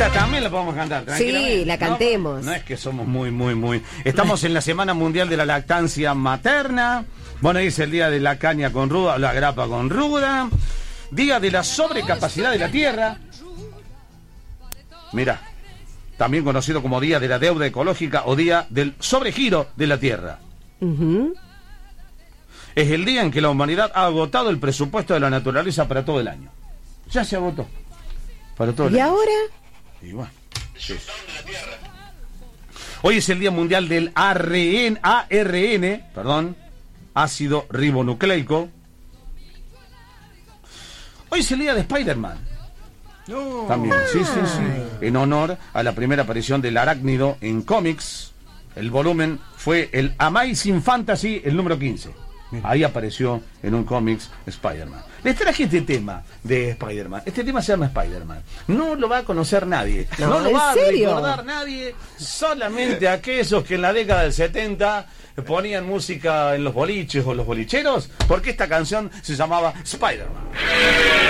Esta también la podemos cantar, tranquilamente. Sí, la cantemos. No es que somos muy. Estamos en la Semana Mundial de la Lactancia Materna. Bueno, es el día de la caña con ruda, la grapa con ruda. Día de la sobrecapacidad de la tierra. Mira, también conocido como Día de la Deuda Ecológica o Día del Sobregiro de la Tierra. Es el día en que la humanidad ha agotado el presupuesto de la naturaleza para todo el año. Ya se agotó. Para todo el año. ¿Y ahora? Y bueno, sí. Hoy es el Día Mundial del ARN, ácido ribonucleico. Hoy es el día de Spider-Man. No. También, sí. En honor a la primera aparición del arácnido en cómics. El volumen fue el Amazing Fantasy, el número 15. Ahí apareció en un cómics Spider-Man. Les traje este tema de Spider-Man. Este tema se llama Spider-Man. No lo va a conocer nadie. No lo va a recordar nadie. Solamente aquellos que en la década del 70 ponían música en los boliches o los bolicheros, porque esta canción se llamaba Spider-Man.